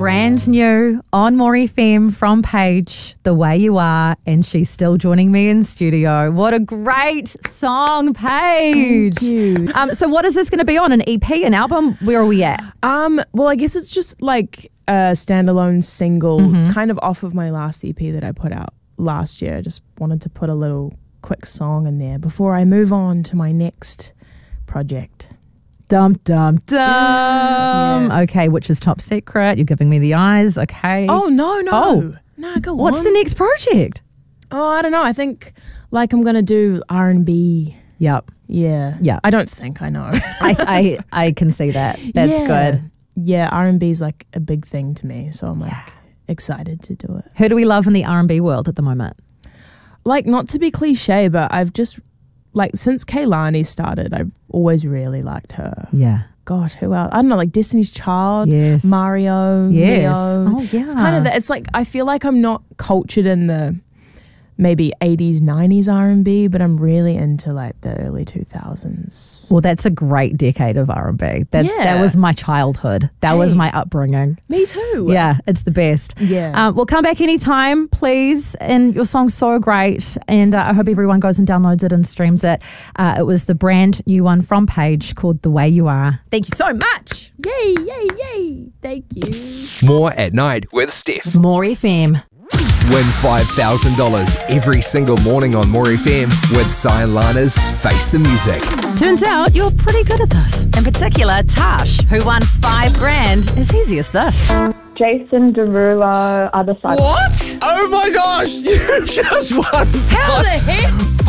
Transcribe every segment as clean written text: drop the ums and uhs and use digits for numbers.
brand new on More FM from Paige, The Way You Are, and she's still joining me in studio. What a great song, Paige. Thank you. So what is this going to be on? An EP, an album? Where are we at? Well, I guess it's just like a standalone single. It's kind of off of my last EP that I put out last year. I just wanted to put a little quick song in there before I move on to my next project. Dum, dum, dum. Yes. Okay, which is top secret. You're giving me the eyes. Okay. Oh, no. Oh. No, go on. What's the next project? Oh, I don't know. I think like I'm going to do R&B. Yep. Yeah. Yeah. I don't think I know. I can see that. That's good. Yeah, R&B is like a big thing to me. So I'm like excited to do it. Who do we love in the R&B world at the moment? Like, not to be cliche, but I've just, like, since Kehlani started, I've always really liked her. Yeah. Gosh, who else? I don't know, like Destiny's Child, Yes. Mario, Yes. Neo. Oh, yeah. It's kind of that. It's like, I feel like I'm not cultured in the maybe 80s, 90s R&B, but I'm really into like the early 2000s. Well, that's a great decade of R&B. That was my childhood. That was my upbringing. Me too. Yeah, it's the best. Yeah. Well, come back anytime, please. And your song's so great. And I hope everyone goes and downloads it and streams it. It was the brand new one from Paige called The Way You Are. Thank you so much. Yay, yay, yay. Thank you. More at night with Steph. More FM. Win $5,000 every single morning on More FM with Cyan Lana's Face the Music. Turns out you're pretty good at this. In particular, Tash, who won $5,000 as easy as this. Jason Derulo, Other Side. What? Oh my gosh, you just won. How the heck?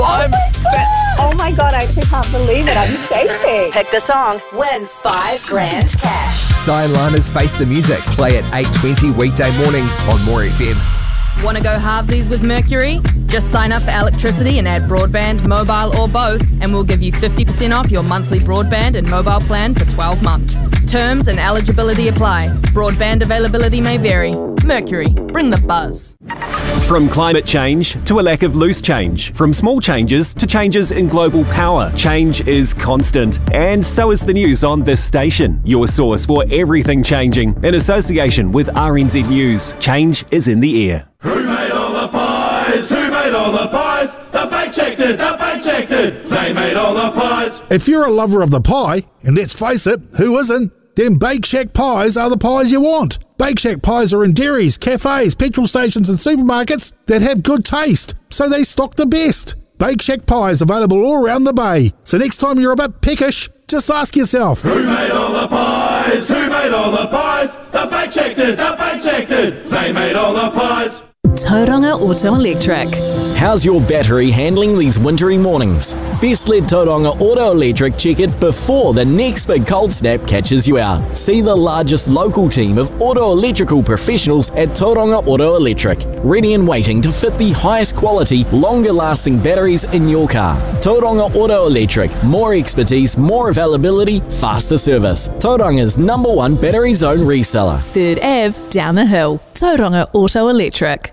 Oh my God, I actually can't believe it. I'm shaking. Pick the song, win $5,000 cash. Cyan Lana's Face the Music. Play at 8:20 weekday mornings on More FM. Want to go halvesies with Mercury? Just sign up for electricity and add broadband, mobile or both, and we'll give you 50% off your monthly broadband and mobile plan for 12 months. Terms and eligibility apply. Broadband availability may vary. Mercury, bring the buzz. From climate change to a lack of loose change, from small changes to changes in global power, change is constant. And so is the news on this station, your source for everything changing. In association with RNZ News, change is in the air. Who made all the pies? Who made all the pies? The Bake Check did, the Bake Check did. They made all the pies. If you're a lover of the pie, and let's face it, who isn't? Then Bake Shack pies are the pies you want. Bake Shack pies are in dairies, cafes, petrol stations and supermarkets that have good taste, so they stock the best. Bake Shack pies available all around the bay. So next time you're a bit peckish, just ask yourself, Who made all the pies? Who made all the pies? The Bake Check did, the Bake Check did. They made all the pies. Tauranga Auto Electric. How's your battery handling these wintry mornings? Best let Tauranga Auto Electric check it before the next big cold snap catches you out. See the largest local team of auto electrical professionals at Tauranga Auto Electric, ready and waiting to fit the highest quality, longer lasting batteries in your car. Tauranga Auto Electric, more expertise, more availability, faster service. Tauranga's #1 battery zone reseller. 3rd Ave, down the hill. Tauranga Auto Electric.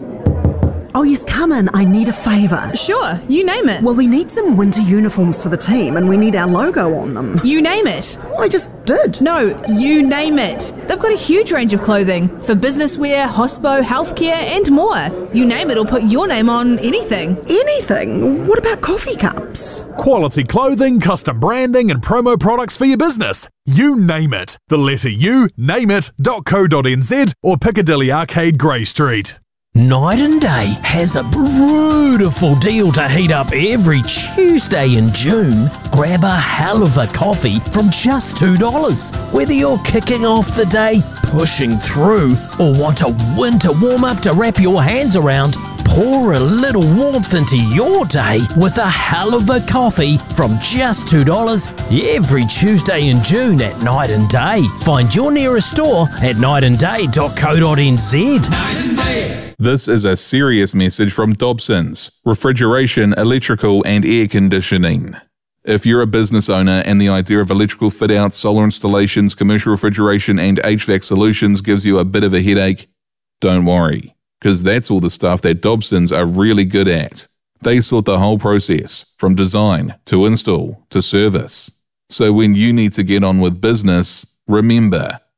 Oh yes, come in. I need a favour. Sure, you name it. Well, we need some winter uniforms for the team and we need our logo on them. You name it. I just did. No, you name it. They've got a huge range of clothing for business wear, hospo, healthcare and more. You name it or put your name on anything. Anything? What about coffee cups? Quality clothing, custom branding and promo products for your business. You name it. The letter U, nameit.co.nz or Piccadilly Arcade, Grey Street. Night and Day has a beautiful deal to heat up every Tuesday in June. Grab a hell of a coffee from just $2. Whether you're kicking off the day, pushing through, or want a winter warm-up to wrap your hands around, pour a little warmth into your day with a hell of a coffee from just $2 every Tuesday in June at Night and Day. Find your nearest store at nightanday.co.nz. Night and Day. This is a serious message from Dobsons, refrigeration, electrical and air conditioning. If you're a business owner and the idea of electrical fit-outs, solar installations, commercial refrigeration and HVAC solutions gives you a bit of a headache, don't worry, because that's all the stuff that Dobsons are really good at. They sort the whole process, from design to install to service. So when you need to get on with business, remember,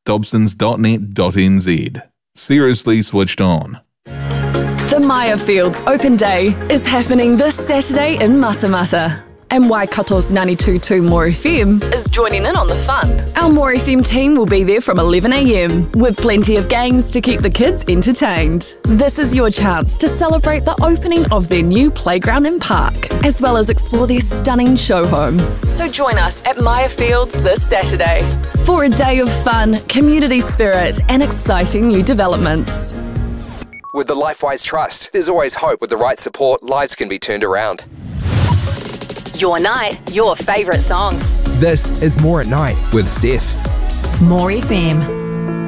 dobsons.net.nz. Seriously switched on. The Maya Fields Open Day is happening this Saturday in Matamata. And Waikato's 92.2 More FM is joining in on the fun. Our More FM team will be there from 11 a.m. with plenty of games to keep the kids entertained. This is your chance to celebrate the opening of their new playground and park, as well as explore their stunning show home. So join us at Maya Fields this Saturday for a day of fun, community spirit, and exciting new developments. With the LifeWise Trust, there's always hope. With the right support, lives can be turned around. Your night, your favourite songs. This is More at Night with Steph. More FM.